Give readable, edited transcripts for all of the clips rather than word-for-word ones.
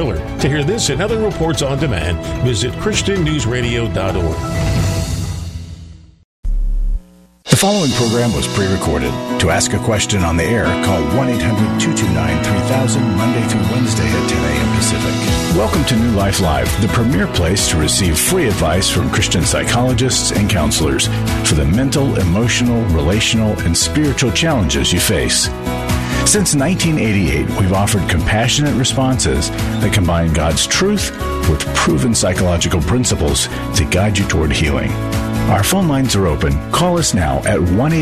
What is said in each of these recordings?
Miller. To hear this and other reports on demand, visit ChristianNewsRadio.org. The following program was pre-recorded. To ask a question on the air, call 1-800-229-3000 Monday through Wednesday at 10 a.m. Pacific. Welcome to New Life Live, the premier place to receive free advice from Christian psychologists and counselors for the mental, emotional, relational, and spiritual challenges you face. Since 1988, we've offered compassionate responses that combine God's truth with proven psychological principles to guide you toward healing. Our phone lines are open. Call us now at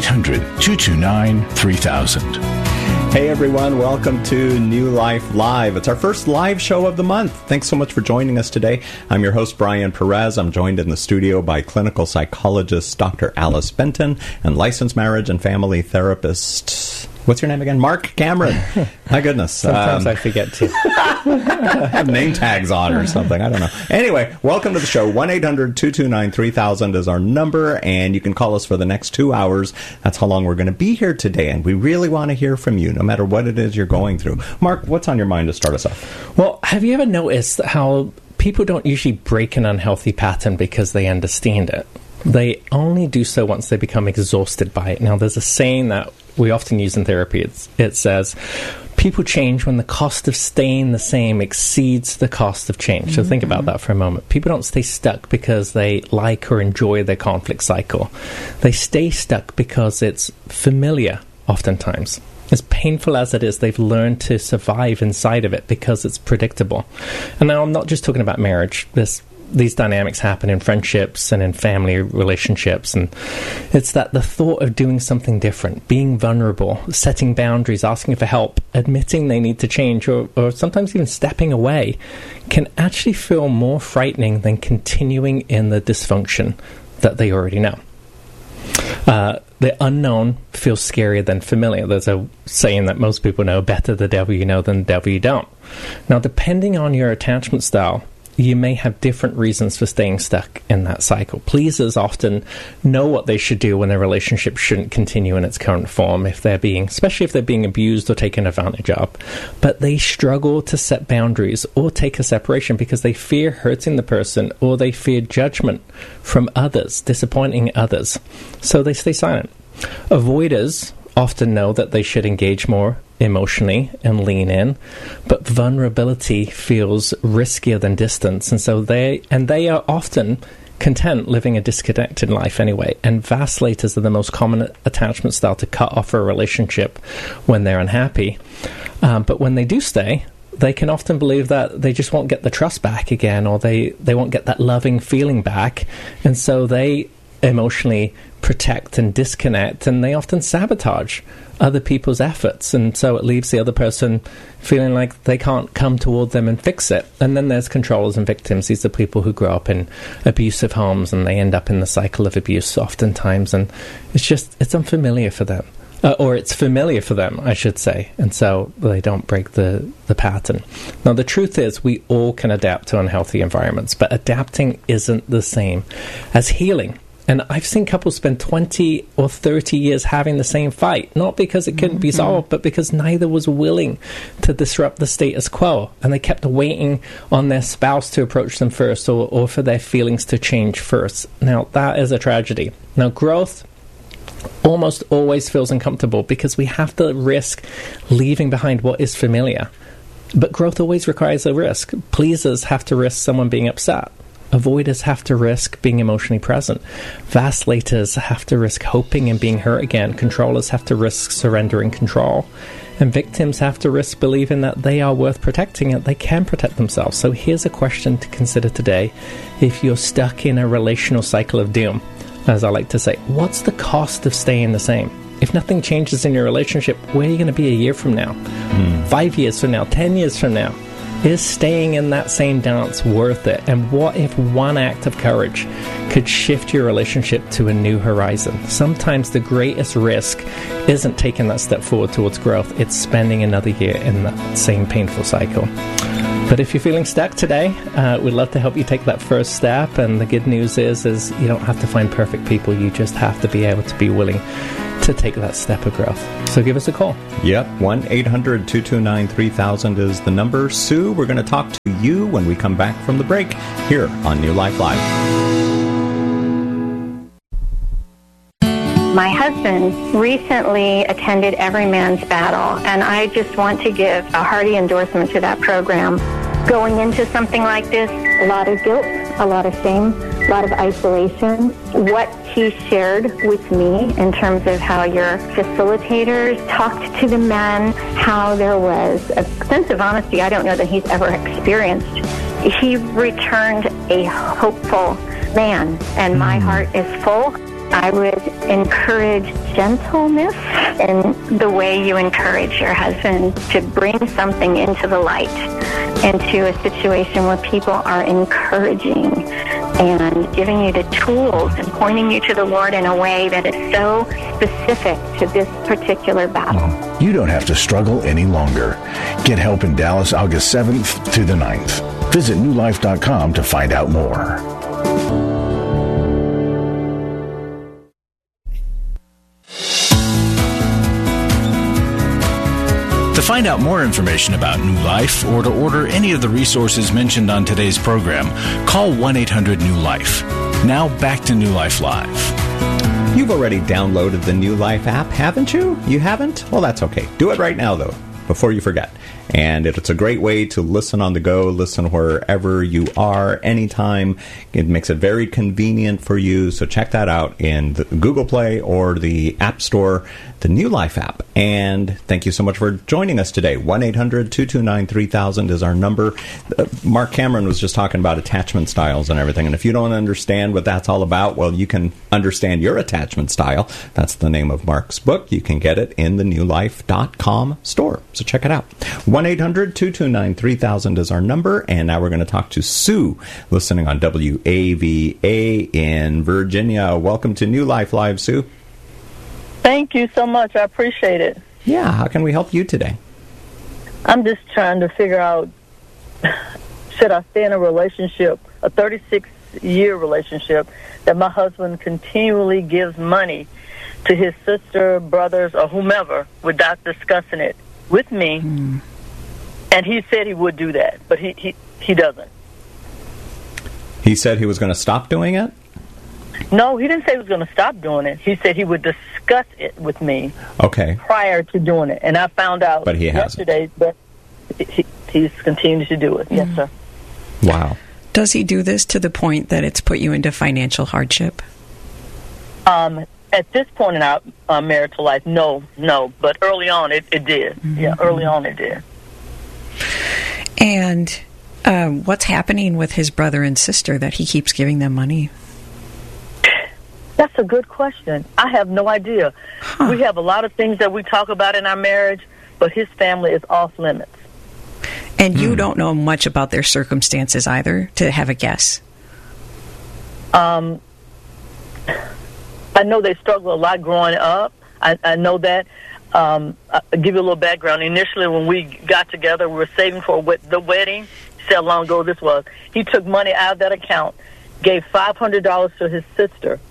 1-800-229-3000. Hey everyone, welcome to New Life Live. It's our first live show of the month. Thanks so much for joining us today. I'm your host, Brian Perez. I'm joined in the studio by clinical psychologist Dr. Alice Benton and licensed marriage and family therapist, what's your name again? Mark Cameron. My goodness. Sometimes I forget to. have name tags on or something. I don't know. Anyway, welcome to the show. 1-800-229-3000 is our number, and you can call us for the next 2 hours. That's how long we're going to be here today, and we really want to hear from you, no matter what it is you're going through. Mark, what's on your mind to start us off? Well, have you ever noticed how people don't usually break an unhealthy pattern because they understand it? They only do so once they become exhausted by it. Now, there's a saying that we often use in therapy. It says, people change when the cost of staying the same exceeds the cost of change. So think about that for a moment. People don't stay stuck because they like or enjoy their conflict cycle. They stay stuck because it's familiar, oftentimes. As painful as it is, they've learned to survive inside of it because it's predictable. And now I'm not just talking about marriage. These dynamics happen in friendships and in family relationships, and it's that the thought of doing something different, being vulnerable, setting boundaries, asking for help, admitting they need to change, or sometimes even stepping away, can actually feel more frightening than continuing in the dysfunction that they already know. The unknown feels scarier than familiar. There's a saying that most people know, better the devil you know than the devil you don't. Now, depending on your attachment style, you may have different reasons for staying stuck in that cycle. Pleasers often know what they should do when their relationship shouldn't continue in its current form, especially if they're being abused or taken advantage of. But they struggle to set boundaries or take a separation because they fear hurting the person, or they fear judgment from others, disappointing others. So they stay silent. Avoiders often know that they should engage more emotionally and lean in, but vulnerability feels riskier than distance, and so they are often content living a disconnected life anyway. And vacillator are the most common attachment style to cut off a relationship when they're unhappy. But when they do stay, they can often believe that they just won't get the trust back again, or they won't get that loving feeling back, and so they emotionally protect and disconnect, and they often sabotage other people's efforts, and so it leaves the other person feeling like they can't come toward them and fix it. And then there's controllers and victims. These are people who grow up in abusive homes, and they end up in the cycle of abuse oftentimes, and it's unfamiliar for them. Or it's familiar for them, I should say, and so they don't break the pattern. Now, the truth is we all can adapt to unhealthy environments, but adapting isn't the same as healing. And I've seen couples spend 20 or 30 years having the same fight, not because it couldn't be solved, but because neither was willing to disrupt the status quo. And they kept waiting on their spouse to approach them first, or for their feelings to change first. Now, that is a tragedy. Now, growth almost always feels uncomfortable because we have to risk leaving behind what is familiar. But growth always requires a risk. Pleasers have to risk someone being upset. Avoiders have to risk being emotionally present. Vacillators have to risk hoping and being hurt again. Controllers have to risk surrendering control. And victims have to risk believing that they are worth protecting, and they can protect themselves. So here's a question to consider today. If you're stuck in a relational cycle of doom, as I like to say, what's the cost of staying the same? If nothing changes in your relationship, where are you going to be a year from now? 5 years from now? 10 years from now? Is staying in that same dance worth it? And what if one act of courage could shift your relationship to a new horizon? Sometimes the greatest risk isn't taking that step forward towards growth. It's spending another year in that same painful cycle. But if you're feeling stuck today, we'd love to help you take that first step. And the good news is you don't have to find perfect people. You just have to be able to be willing to take that step of growth. So give us a call. Yep, 1-800-229-3000 is the number. Sue, we're going to talk to you when we come back from the break here on New Life Live. My husband recently attended Every Man's Battle, and I just want to give a hearty endorsement to that program. Going into something like this, a lot of guilt, a lot of shame, a lot of isolation. What he shared with me in terms of how your facilitators talked to the men, how there was a sense of honesty I don't know that he's ever experienced. He returned a hopeful man, and my heart is full. I would encourage gentleness in the way you encourage your husband to bring something into the light, into a situation where people are encouraging and giving you the tools and pointing you to the Lord in a way that is so specific to this particular battle. You don't have to struggle any longer. Get help in Dallas August 7th to the 9th. Visit newlife.com to find out more. To find out more information about New Life or to order any of the resources mentioned on today's program, call 1-800-NEW-LIFE. Now back to New Life Live. You've already downloaded the New Life app, haven't you? You haven't? Well, that's okay. Do it right now, though, before you forget. And it's a great way to listen on the go, listen wherever you are, anytime. It makes it very convenient for you. So check that out in the Google Play or the App Store, the New Life app. And thank you so much for joining us today. 1-800-229-3000 is our number. Mark Cameron was just talking about attachment styles and everything. And if you don't understand what that's all about, well, you can understand your attachment style. That's the name of Mark's book. You can get it in the newlife.com store. So check it out. 1-800-229-3000 is our number, and now we're going to talk to Sue, listening on WAVA in Virginia. Welcome to New Life Live, Sue. Thank you so much. I appreciate it. Yeah, how can we help you today? I'm just trying to figure out, should I stay in a relationship, a 36-year relationship, that my husband continually gives money to his sister, brothers, or whomever without discussing it with me. And he said he would do that, but he doesn't. He said he was going to stop doing it? No, he didn't say he was going to stop doing it. He said he would discuss it with me prior to doing it. And I found out yesterday that he's continued to do it. Yes, sir. Wow. Does he do this to the point that it's put you into financial hardship? At this point in our marital life, no. But early on, it did. Mm-hmm. Yeah, early on it did. And what's happening with his brother and sister that he keeps giving them money? That's a good question. I have no idea. We have a lot of things that we talk about in our marriage, but his family is off limits. And you don't know much about their circumstances either, to have a guess? I know they struggle a lot growing up. I know that. I'll give you a little background. Initially, when we got together, we were saving for the wedding. See how long ago this was. He took money out of that account, gave $500 to his sister.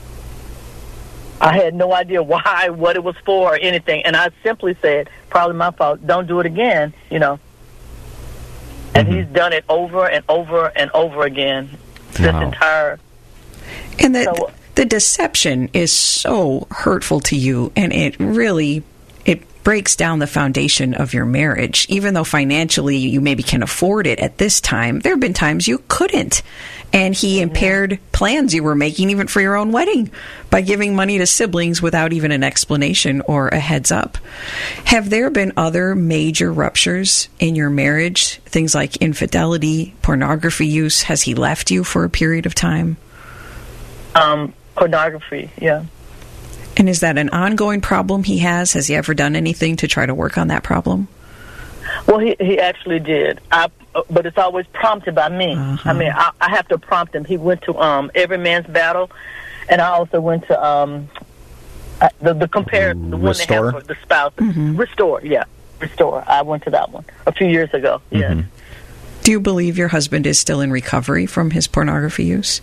I had no idea why, what it was for, or anything. And I simply said, probably my fault, don't do it again, And he's done it over and over and over again. This entire... And the deception is so hurtful to you, and it really breaks down the foundation of your marriage. Even though financially you maybe can afford it at this time, there have been times you couldn't. And he impaired plans you were making even for your own wedding by giving money to siblings without even an explanation or a heads up. Have there been other major ruptures in your marriage? Things like infidelity, pornography use? Has he left you for a period of time? Pornography, yeah. And is that an ongoing problem he has? Has he ever done anything to try to work on that problem? Well, he actually did. But it's always prompted by me. I mean, I have to prompt him. He went to Every Man's Battle, and I also went to the one they have for the spouse. Mm-hmm. Restore. I went to that one a few years ago. Yes. Mm-hmm. Do you believe your husband is still in recovery from his pornography use?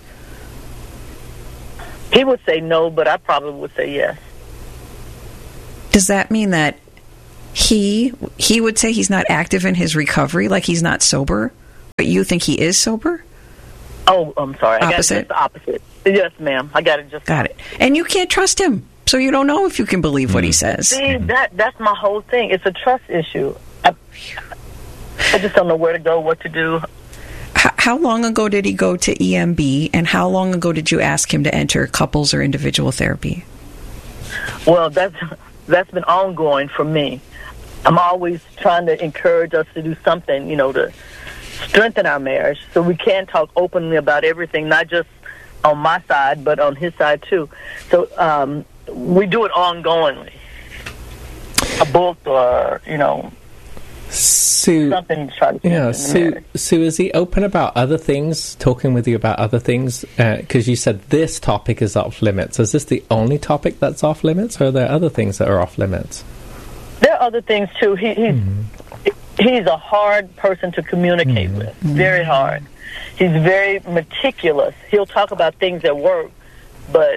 He would say no, but I probably would say yes. Does that mean that he would say he's not active in his recovery, like he's not sober? But you think he is sober? Oh, I'm sorry. Opposite? I got it just the opposite. Yes, ma'am. I got it just. Got it. And you can't trust him, so you don't know if you can believe what he says. See, that's my whole thing. It's a trust issue. I just don't know where to go, what to do. How long ago did he go to EMB, and how long ago did you ask him to enter couples or individual therapy? Well, that's been ongoing for me. I'm always trying to encourage us to do something, to strengthen our marriage so we can talk openly about everything, not just on my side, but on his side too. So we do it ongoingly. A book or, Sue, something to try to Sue, is he open about other things, talking with you about other things? Because you said this topic is off limits. Is this the only topic that's off limits, or are there other things that are off limits? There are other things, too. He's a hard person to communicate with, very hard. He's very meticulous. He'll talk about things at work, but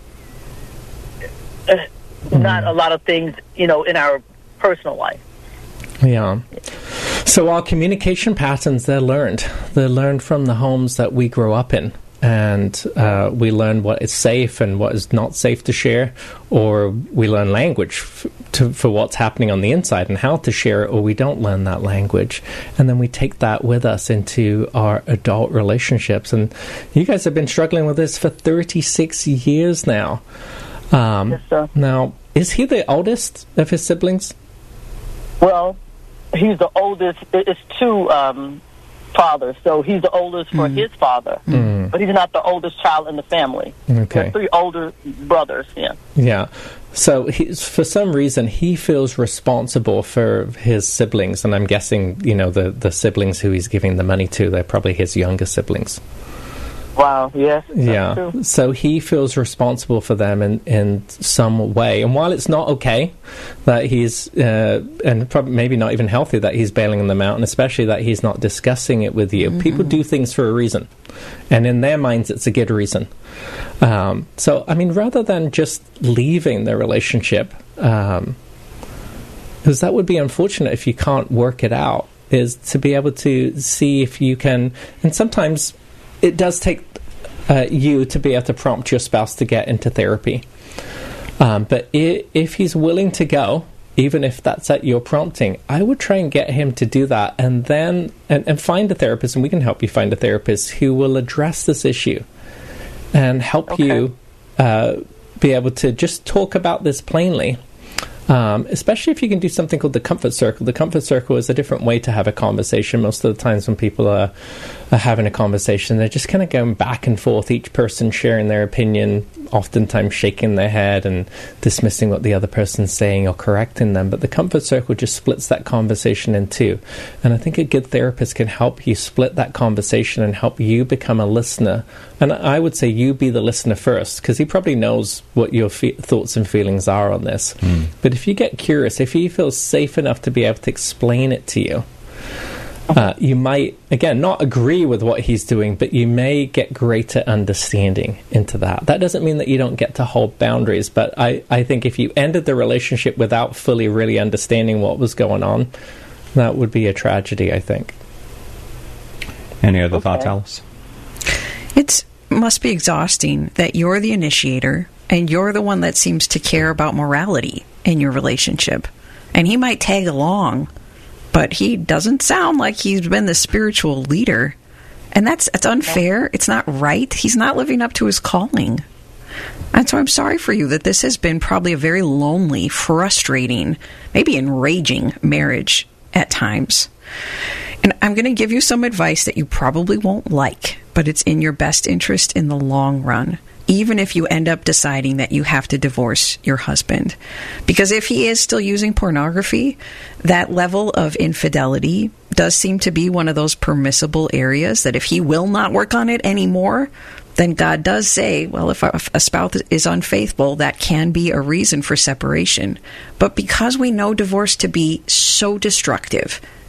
not a lot of things, in our personal life. Yeah. So our communication patterns, they're learned. They're learned from the homes that we grow up in. And we learn what is safe and what is not safe to share, or we learn language for what's happening on the inside and how to share it, or we don't learn that language. And then we take that with us into our adult relationships. And you guys have been struggling with this for 36 years now. Yes, sir. Now, is he the oldest of his siblings? Well, he's the oldest. It's two fathers, so he's the oldest for his father, but he's not the oldest child in the family. Okay. There's 3 older brothers, yeah. Yeah. So for some reason, he feels responsible for his siblings, and I'm guessing, the siblings who he's giving the money to, they're probably his younger siblings. Wow, yes. Yeah. True. So he feels responsible for them in some way. And while it's not okay that he's, and probably maybe not even healthy that he's bailing them out, and especially that he's not discussing it with you, people do things for a reason. And in their minds, it's a good reason. So, rather than just leaving the relationship, because that would be unfortunate if you can't work it out, is to be able to see if you can, and sometimes it does take you to be able to prompt your spouse to get into therapy. But if he's willing to go, even if that's at your prompting, I would try and get him to do that, and then and find a therapist, and we can help you find a therapist who will address this issue and help you be able to just talk about this plainly. Especially if you can do something called the comfort circle. The comfort circle is a different way to have a conversation. Most of the times when people are having a conversation, they're just kind of going back and forth, each person sharing their opinion, oftentimes shaking their head and dismissing what the other person's saying or correcting them. But the comfort circle just splits that conversation in two. And I think a good therapist can help you split that conversation and help you become a listener. And I would say you be the listener first, because he probably knows what your thoughts and feelings are on this. But if you get curious, if he feels safe enough to be able to explain it to you, you might, again, not agree with what he's doing, but you may get greater understanding into that. That doesn't mean that you don't get to hold boundaries, but I think if you ended the relationship without fully really understanding what was going on, that would be a tragedy, I think. Any other thoughts, Alice? It must be exhausting that you're the initiator and you're the one that seems to care about morality in your relationship. And he might tag along, but he doesn't sound like he's been the spiritual leader. And that's unfair. It's not right. He's not living up to his calling. And so I'm sorry for you that this has been probably a very lonely, frustrating, maybe enraging marriage at times. And I'm going to give you some advice that you probably won't like, but it's in your best interest in the long run, even if you end up deciding that you have to divorce your husband. Because if he is still using pornography, that level of infidelity does seem to be one of those permissible areas that if he will not work on it anymore, then God does say, well, if a spouse is unfaithful, that can be a reason for separation. But because we know divorce to be so destructive,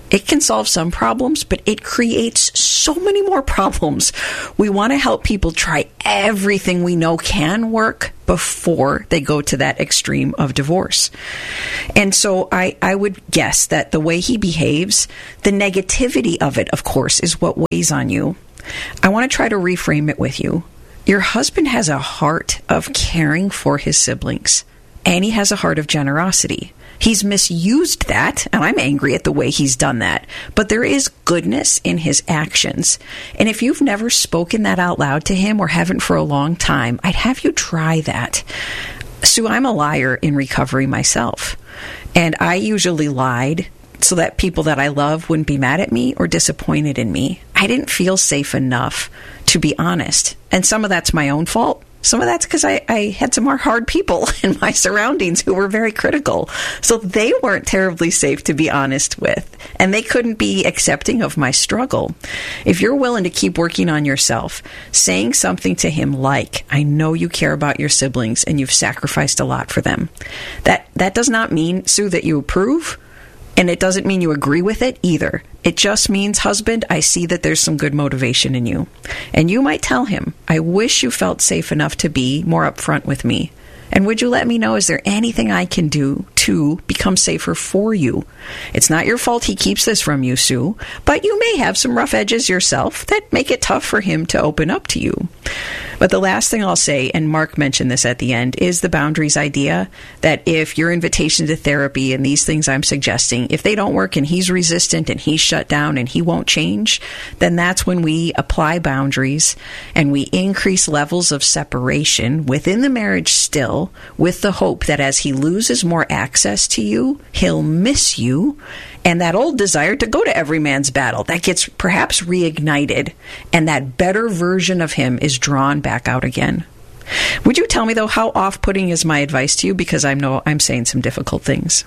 It can solve some problems, but it creates so many more problems. We want to help people try everything we know can work before they go to that extreme of divorce. And so I would guess that the way he behaves, the negativity of it, of course, is what weighs on you. I want to try to reframe it with you. Your husband has a heart of caring for his siblings, and he has a heart of generosity. He's misused that, and I'm angry at the way he's done that. But there is goodness in his actions. And if you've never spoken that out loud to him or haven't for a long time, I'd have you try that. Sue, I'm a liar in recovery myself. And I usually lied so that people that I love wouldn't be mad at me or disappointed in me. I didn't feel safe enough to be honest. And some of that's my own fault. Some of that's because I had some more hard people in my surroundings who were very critical. So they weren't terribly safe to be honest with. And they couldn't be accepting of my struggle. If you're willing to keep working on yourself, saying something to him like, I know you care about your siblings and you've sacrificed a lot for them. That does not mean, Sue, that you approve. And it doesn't mean you agree with it either. It just means, husband, I see that there's some good motivation in you. And you might tell him, I wish you felt safe enough to be more upfront with me. And would you let me know, is there anything I can do to become safer for you? It's not your fault he keeps this from you, Sue, but you may have some rough edges yourself that make it tough for him to open up to you. But the last thing I'll say, and Mark mentioned this at the end, is the boundaries idea, that if your invitation to therapy and these things I'm suggesting, if they don't work and he's resistant and he's shut down and he won't change, then that's when we apply boundaries and we increase levels of separation within the marriage still, with the hope that as he loses more access to you, he'll miss you, and that old desire to go to every man's battle, that gets perhaps reignited, and that better version of him is drawn back out again. Would you tell me, though, how off-putting is my advice to you? Because I know I'm saying some difficult things.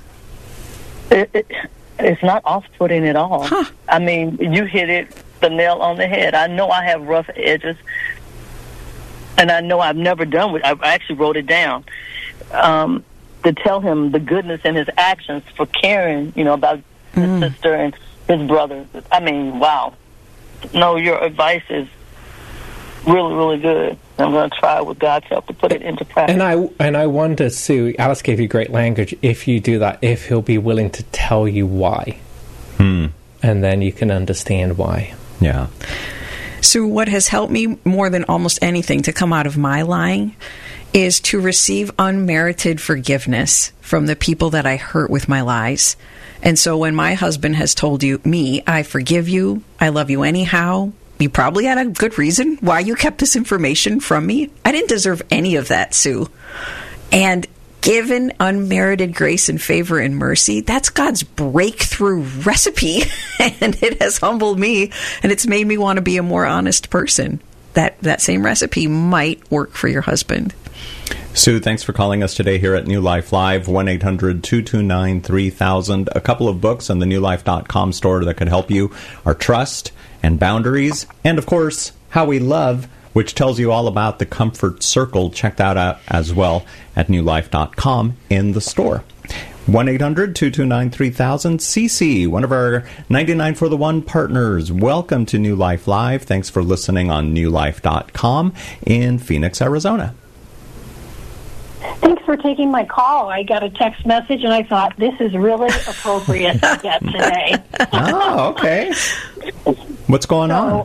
It's not off-putting at all. Huh. I mean, you hit the nail on the head. I know I have rough edges, and I know I've never done it. I actually wrote it down to tell him the goodness in his actions for caring, about his sister and his brother. I mean, wow. No, your advice is really, really good. I'm going to try with God's help to put it into practice. And I wonder, Sue, Alice gave you great language, if you do that, if he'll be willing to tell you why. And then you can understand why. Yeah. So what has helped me more than almost anything to come out of my lying is to receive unmerited forgiveness from the people that I hurt with my lies. And so when my husband has told me, I forgive you, I love you anyhow, you probably had a good reason why you kept this information from me. I didn't deserve any of that, Sue. And given unmerited grace and favor and mercy, that's God's breakthrough recipe. And it has humbled me, and it's made me want to be a more honest person. That same recipe might work for your husband. Sue, thanks for calling us today here at New Life Live, 1-800-229-3000. A couple of books on the newlife.com store that could help you are Trust and Boundaries, and, of course, How We Love, which tells you all about the Comfort Circle. Check that out as well at newlife.com in the store. 1-800-229-3000. CC, one of our 99 for the One partners. Welcome to New Life Live. Thanks for listening on newlife.com in Phoenix, Arizona. Thanks for taking my call. I got a text message, and I thought, this is really appropriate to get today. Oh, okay. What's going on?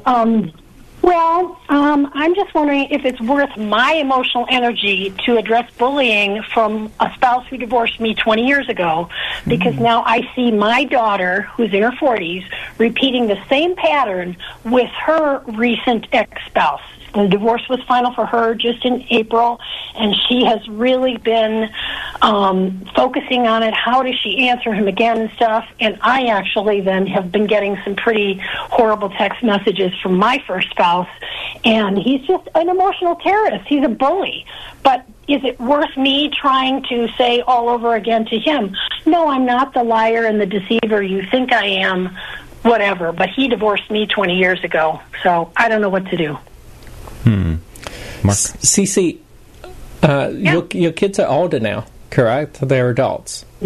I'm just wondering if it's worth my emotional energy to address bullying from a spouse who divorced me 20 years ago, because now I see my daughter, who's in her 40s, repeating the same pattern with her recent ex-spouse. The divorce was final for her just in April, and she has really been focusing on it. How does she answer him again and stuff? And I actually then have been getting some pretty horrible text messages from my first spouse, and he's just an emotional terrorist. He's a bully. But is it worth me trying to say all over again to him, no, I'm not the liar and the deceiver you think I am, whatever. But he divorced me 20 years ago, so I don't know what to do. Mark? Cece, your kids are older now, correct? They're adults. Yeah.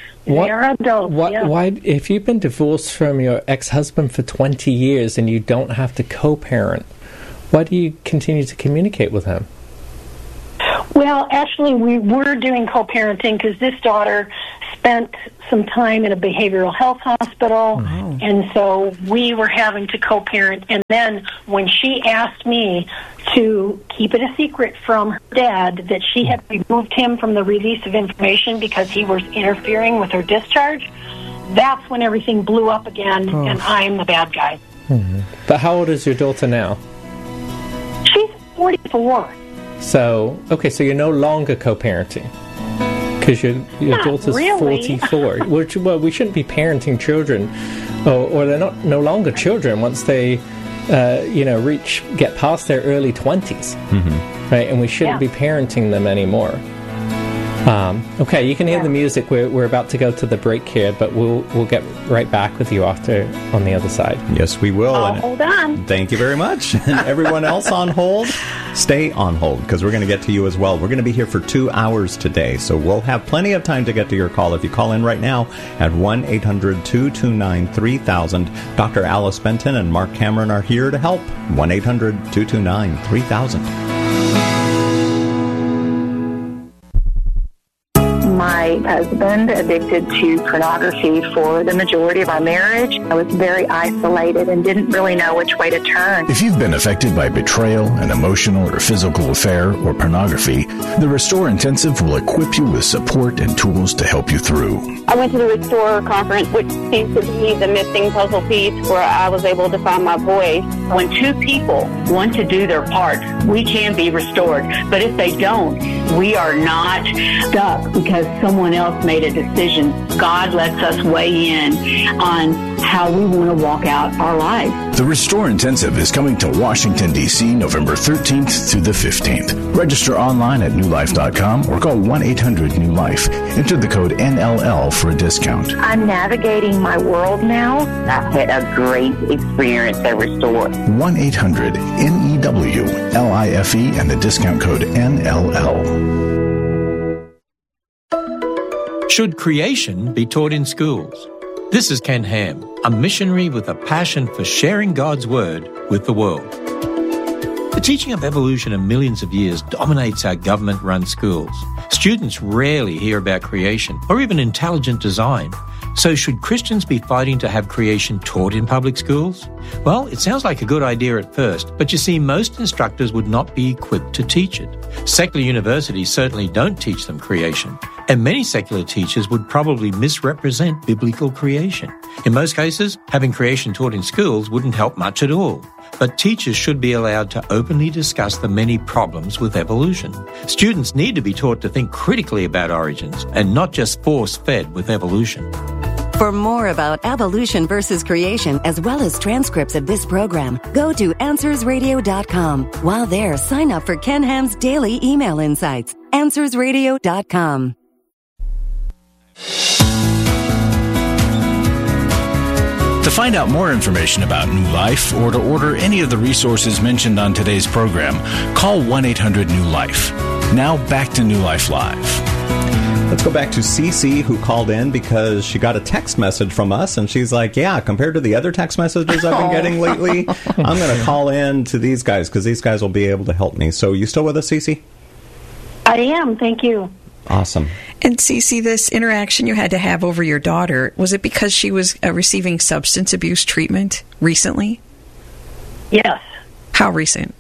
They are adults. Why, if you've been divorced from your ex-husband for 20 years and you don't have to co-parent, why do you continue to communicate with him? Well, actually, we were doing co-parenting because this daughter spent some time in a behavioral health hospital, and so we were having to co-parent. And then when she asked me to keep it a secret from her dad that she had removed him from the release of information because he was interfering with her discharge, that's when everything blew up again, and I'm the bad guy. But how old is your daughter now? She's 44. So you're no longer co-parenting because your daughter's really. 44. Well, we shouldn't be parenting children, or they're no longer children once they, get past their early 20s, right? And we shouldn't be parenting them anymore. Okay, you can hear the music. We're about to go to the break here, but we'll get right back with you after on the other side. Yes, we will. Hold on. Thank you very much. And everyone else on hold, stay on hold because we're going to get to you as well. We're going to be here for 2 hours today, so we'll have plenty of time to get to your call. If you call in right now at 1-800-229-3000, Dr. Alice Benton and Mark Cameron are here to help. 1-800-229-3000. My husband addicted to pornography for the majority of our marriage. I was very isolated and didn't really know which way to turn. If you've been affected by betrayal, an emotional or physical affair, or pornography, the Restore Intensive will equip you with support and tools to help you through. I went to the Restore conference, which seems to be the missing puzzle piece where I was able to find my voice. When two people want to do their part, we can be restored. But if they don't, we are not stuck because someone else made a decision. God lets us weigh in on how we want to walk out our lives. The Restore Intensive is coming to Washington, D.C. November 13th through the 15th. Register online at newlife.com or call 1-800-NEW-LIFE. Enter the code NLL for a discount. I'm navigating my world now. I've had a great experience at Restore. 1-800-NEWLIFE and the discount code NLL. Should creation be taught in schools? This is Ken Ham, a missionary with a passion for sharing God's Word with the world. The teaching of evolution of millions of years dominates our government-run schools. Students rarely hear about creation or even intelligent design. So should Christians be fighting to have creation taught in public schools? Well, it sounds like a good idea at first, but you see, most instructors would not be equipped to teach it. Secular universities certainly don't teach them creation, and many secular teachers would probably misrepresent biblical creation. In most cases, having creation taught in schools wouldn't help much at all. But teachers should be allowed to openly discuss the many problems with evolution. Students need to be taught to think critically about origins and not just force-fed with evolution. For more about evolution versus creation, as well as transcripts of this program, go to AnswersRadio.com. While there, sign up for Ken Ham's daily email insights. AnswersRadio.com. To find out more information about New Life or to order any of the resources mentioned on today's program, call 1-800-NEW-LIFE. Now back to New Life Live. Let's go back to Cece, who called in because she got a text message from us, and she's like, yeah, compared to the other text messages I've been getting lately, I'm going to call in to these guys because these guys will be able to help me. So you still with us, Cece? I am, thank you. Awesome. And Cece, this interaction you had to have over your daughter, was it because she was receiving substance abuse treatment recently? Yes. How recent?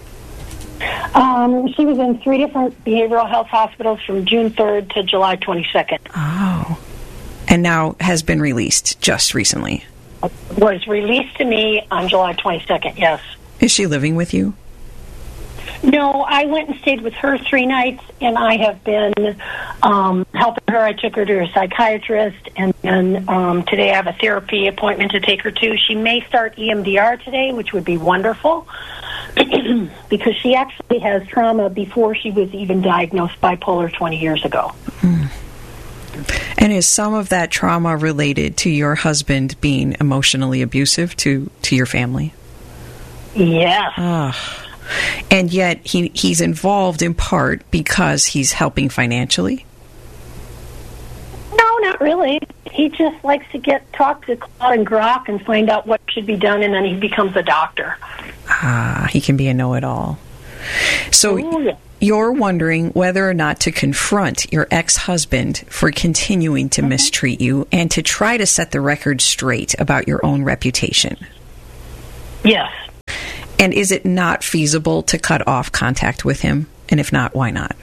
She was in 3 different behavioral health hospitals from June 3rd to July 22nd. Oh. And now has been released just recently? Was released to me on July 22nd, yes. Is she living with you? No, I went and stayed with her 3 nights, and I have been helping her. I took her to a psychiatrist, and then today I have a therapy appointment to take her to. She may start EMDR today, which would be wonderful, because she actually has trauma before she was even diagnosed bipolar 20 years ago. Mm. And is some of that trauma related to your husband being emotionally abusive to your family? Yes. And yet he's involved in part because he's helping financially? No, not really. really. He just likes to talk to Claude and Grok and find out what should be done, and then he becomes a doctor. He can be a know-it-all. So you're wondering whether or not to confront your ex-husband for continuing to mistreat you and to try to set the record straight about your own reputation. Yes. And is it not feasible to cut off contact with him? And if not, why not?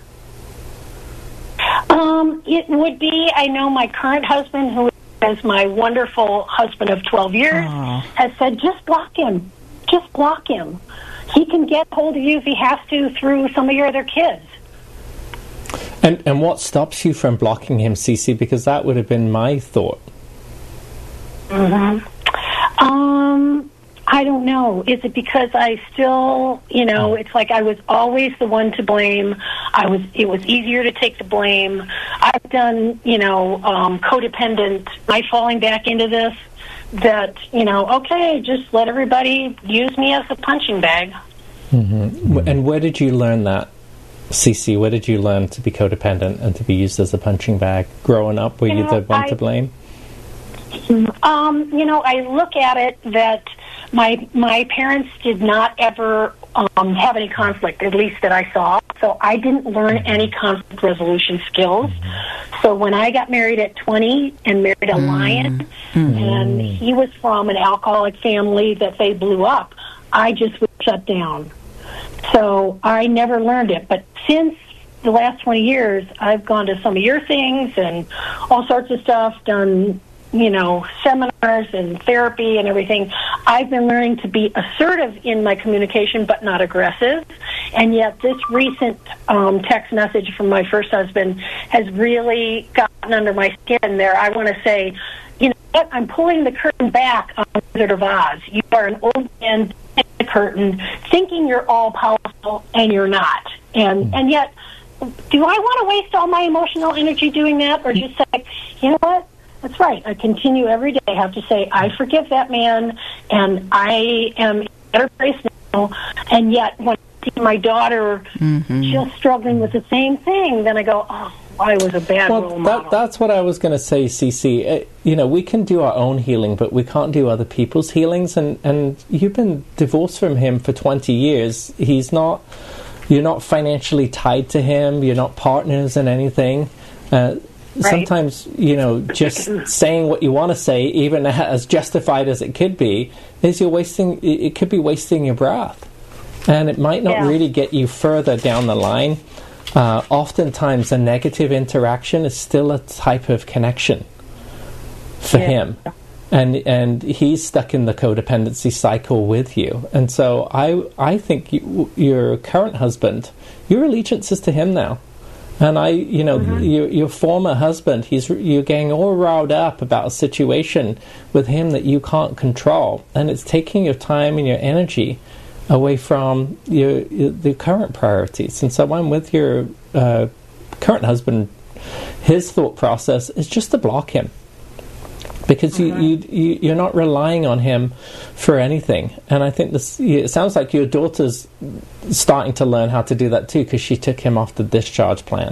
It would be. I know my current husband, who is my wonderful husband of 12 years, has said, just block him. Just block him. He can get hold of you if he has to through some of your other kids. And what stops you from blocking him, Cece? Because that would have been my thought. I don't know. Is it because I still, it's like I was always the one to blame. It was easier to take the blame. I've done, codependent, falling back into this, that, okay, just let everybody use me as a punching bag. Mm-hmm. And where did you learn that, Cece? Where did you learn to be codependent and to be used as a punching bag? Growing up, were you the one to blame? I look at it that my parents did not ever have any conflict, at least that I saw. So I didn't learn any conflict resolution skills. So when I got married at 20 and married a lion, and he was from an alcoholic family that they blew up, I just was shut down. So I never learned it. But since the last 20 years, I've gone to some of your things and all sorts of stuff, done seminars and therapy and everything. I've been learning to be assertive in my communication, but not aggressive. And yet this recent text message from my first husband has really gotten under my skin there. I want to say, what? I'm pulling the curtain back on Wizard of Oz. You are an old man in the curtain, thinking you're all powerful, and you're not. And yet, do I want to waste all my emotional energy doing that, or just say, you know what? That's right. I continue every day. I have to say, I forgive that man, and I am in a better place now. And yet, when I see my daughter just struggling with the same thing, then I go, oh, I was a bad role model. That's what I was going to say, Cece. We can do our own healing, but we can't do other people's healings. And you've been divorced from him for 20 years. You're not financially tied to him. You're not partners in anything. Right. Sometimes, just saying what you want to say, even as justified as it could be, is it could be wasting your breath. And it might not really get you further down the line. Oftentimes, a negative interaction is still a type of connection for him. And he's stuck in the codependency cycle with you. And so I think your current husband, your allegiance is to him now. And your former husband, you're getting all riled up about a situation with him that you can't control, and it's taking your time and your energy away from the current priorities. And so I'm with your current husband. His thought process is just to block him, because you're not relying on him for anything. And I think it sounds like your daughter's starting to learn how to do that too, because she took him off the discharge plan.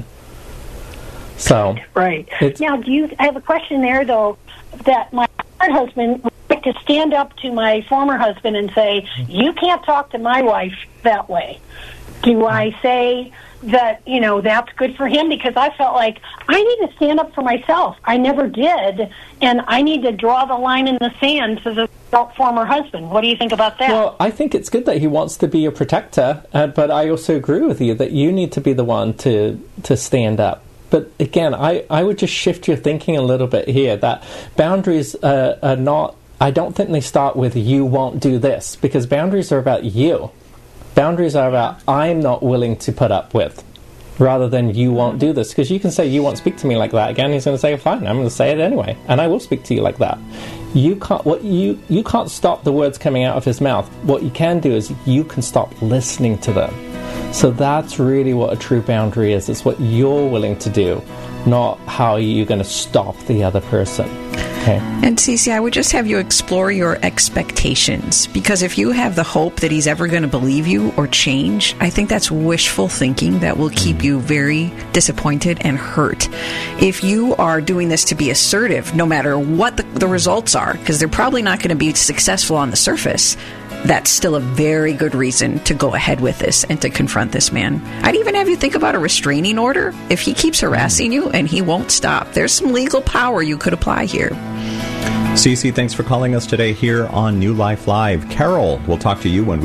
So right. Now, I have a question there, though, that my current husband would like to stand up to my former husband and say, you can't talk to my wife that way. Do I say that, that's good for him? Because I felt like I need to stand up for myself. I never did, and I need to draw the line in the sand to the former husband. What do you think about that? Well, I think it's good that he wants to be your protector, but I also agree with you that you need to be the one to stand up. But again, I would just shift your thinking a little bit here, that boundaries are not, I don't think they start with you won't do this, because boundaries are about you. Boundaries are about I'm not willing to put up with, rather than you won't do this. Because you can say you won't speak to me like that again. He's going to say, fine, I'm going to say it anyway, and I will speak to you like that. You can't stop the words coming out of his mouth. What you can do is you can stop listening to them. So that's really what a true boundary is. It's what you're willing to do, not how you're going to stop the other person. Okay. And Cece, I would just have you explore your expectations, because if you have the hope that he's ever going to believe you or change, I think that's wishful thinking that will keep you very disappointed and hurt. If you are doing this to be assertive, no matter what the results are, because they're probably not going to be successful on the surface, that's still a very good reason to go ahead with this and to confront this man. I'd even have you think about a restraining order. If he keeps harassing you and he won't stop, there's some legal power you could apply here. Cece, thanks for calling us today here on New Life Live. Carol, we'll talk to you when we